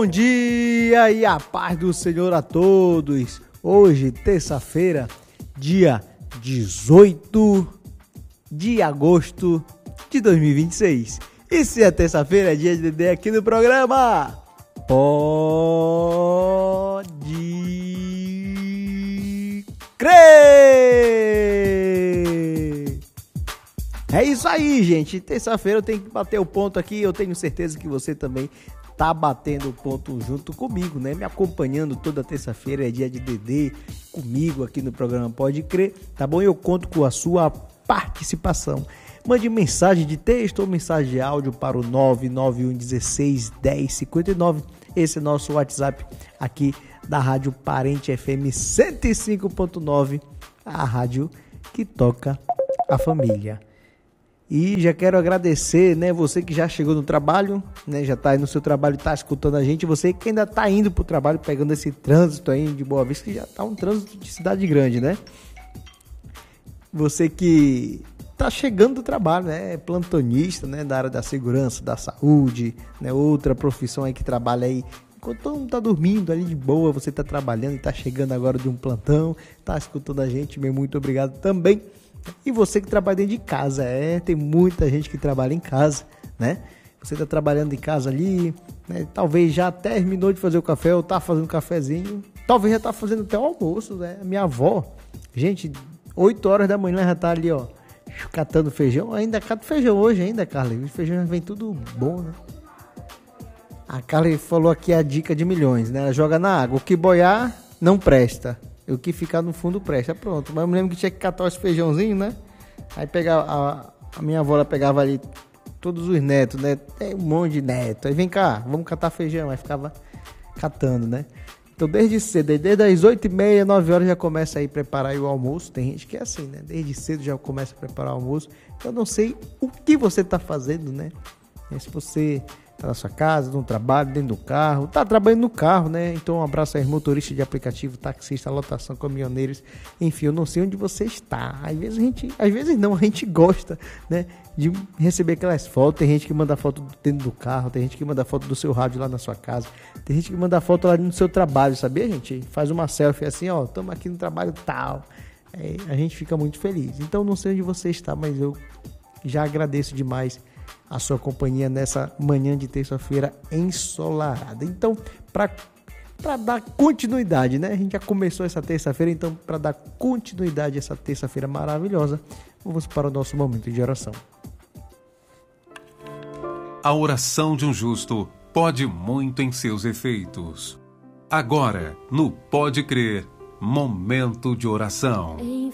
Bom dia e a paz do Senhor a todos. Hoje, terça-feira, dia 18 de agosto de 2026. E se é terça-feira, é dia de Dedé aqui no programa Pode Crer! É isso aí, gente. Terça-feira eu tenho que bater o ponto aqui. Eu tenho certeza que você também tá batendo o ponto junto comigo, né? Me acompanhando toda terça-feira, é dia de Dedé comigo aqui no programa Pode Crer, tá bom? Eu conto com a sua participação. Mande mensagem de texto ou mensagem de áudio para o 991 16 10 59. Esse é nosso WhatsApp aqui da Rádio Parente FM 105.9, a rádio que toca a família. E já quero agradecer, né, você que já chegou no trabalho, né, já está aí no seu trabalho, está escutando a gente, você que ainda está indo para o trabalho, pegando esse trânsito aí de Boa Vista, que já está um trânsito de cidade grande, né? Você que está chegando do trabalho, né, plantonista, né, da área da segurança, da saúde, né, outra profissão aí que trabalha aí, enquanto todo mundo está dormindo ali de boa, você está trabalhando e está chegando agora de um plantão, está escutando a gente, meu muito obrigado também. E você que trabalha dentro de casa, tem muita gente que trabalha em casa, né? Você está trabalhando em casa ali, né? Talvez já terminou de fazer o café ou está fazendo um cafezinho, talvez já está fazendo até o almoço, né? Minha avó, gente, 8 horas da manhã já está ali, ó, catando feijão, ainda cata feijão hoje ainda, Carla, o feijão já vem tudo bom, né? A Carla falou aqui a dica de milhões, né? Ela joga na água, o que boiar não presta. O que ficar no fundo presta, pronto. Mas eu me lembro que tinha que catar os feijãozinhos, né? Aí pegava, a minha avó ela pegava ali todos os netos, né? Tem um monte de neto. Aí vem cá, vamos catar feijão. Aí ficava catando, né? Então desde cedo, desde as 8h30, 9 horas já começa aí a preparar aí o almoço. Tem gente que é assim, né? Desde cedo já começa a preparar o almoço. Eu não sei o que você tá fazendo, né? Se você tá na sua casa, no trabalho, dentro do carro, tá trabalhando no carro, né? Então um abraço aí, motorista de aplicativo, taxista, lotação, caminhoneiros, enfim, eu não sei onde você está. Às vezes a gente gosta, né, de receber aquelas fotos. Tem gente que manda foto dentro do carro, tem gente que manda foto do seu rádio lá na sua casa, tem gente que manda foto lá no seu trabalho, sabia, gente? Faz uma selfie assim, ó, estamos aqui no trabalho tal. A gente fica muito feliz. Então não sei onde você está, mas eu já agradeço demais a sua companhia nessa manhã de terça-feira ensolarada. Então, para dar continuidade, né? A gente já começou essa terça-feira, então para dar continuidade a essa terça-feira maravilhosa, vamos para o nosso momento de oração. A oração de um justo pode muito em seus efeitos. Agora, no Pode Crer, momento de oração.